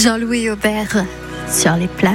Jean-Louis Aubert sur les plages.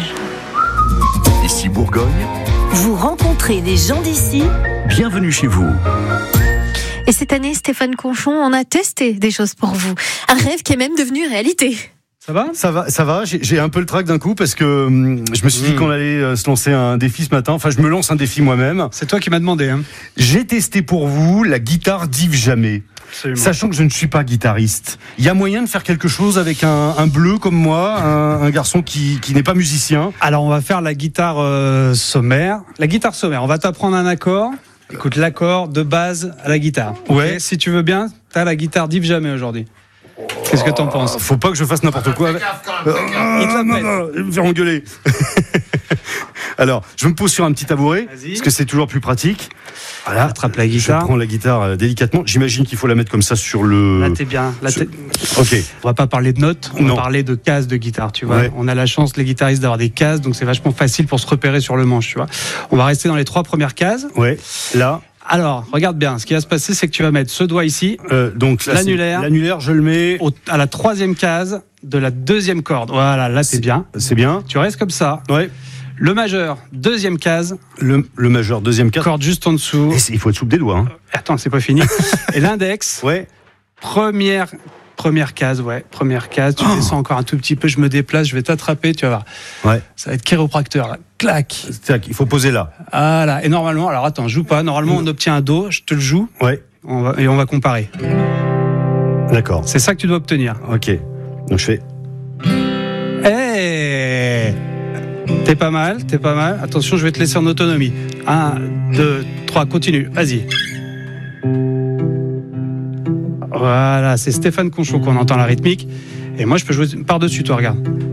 Ici Bourgogne. Vous rencontrez des gens d'ici. Bienvenue chez vous. Et cette année, Stéphane Conchon, on a testé des choses pour vous. Un rêve qui est même devenu réalité. Ça va ? Ça va. J'ai un peu le trac d'un coup parce que je me suis dit qu'on allait se lancer un défi ce matin. Enfin, je me lance un défi moi-même. C'est toi qui m'as demandé. Hein. J'ai testé pour vous la guitare d'Yves Jamais. Absolument. Sachant que je ne suis pas guitariste. Il y a moyen de faire quelque chose avec un bleu comme moi, un garçon qui n'est pas musicien. Alors, on va faire la guitare sommaire. La guitare sommaire, on va t'apprendre un accord. Écoute, l'accord de base à la guitare. Ouais. Okay, si tu veux bien, t'as la guitare d'Yves Jamais aujourd'hui. Qu'est-ce que t'en penses ? Faut pas que je fasse n'importe quoi. Il te la pète. Je vais me faire engueuler. Alors, je me pose sur un petit tabouret, Vas-y. parce que c'est toujours plus pratique. Voilà, Attrape la guitare. Je prends la guitare délicatement. J'imagine qu'il faut la mettre comme ça sur le... Là, t'es bien. Là, t'es... Ok. On va pas parler de notes, on Non. va parler de cases de guitare, tu vois. Ouais. On a la chance, les guitaristes, d'avoir des cases, donc c'est vachement facile pour se repérer sur le manche, tu vois. On va rester dans les 3 premières cases. Ouais, là... Alors, regarde bien, ce qui va se passer, c'est que tu vas mettre ce doigt ici, Donc là, L'annulaire. L'annulaire, je le mets... à la 3e case de la 2e corde. Voilà, là, c'est bien. C'est bien. Tu restes comme ça. Ouais. Le majeur, 2e case, Le majeur, deuxième carte. corde juste en dessous. Il faut être souple des doigts. Hein. Attends, c'est pas fini. Et l'index, Ouais. première case, ouais. Première case, tu descends encore un tout petit peu, je me déplace, je vais t'attraper, tu vas voir. Ouais. Ça va être chiropracteur, là. Clac. Tac, il faut poser là. Voilà. Et normalement, alors attends, joue pas. Normalement, on obtient un do, je te le joue, Ouais. on va comparer. D'accord. C'est ça que tu dois obtenir. Ok. Donc je fais... Hey, T'es pas mal. Attention, je vais te laisser en autonomie. 1, 2, 3, continue, vas-y. Voilà, c'est Stéphane Conchon qu'on entend la rythmique. Et moi, je peux jouer par-dessus, toi, regarde.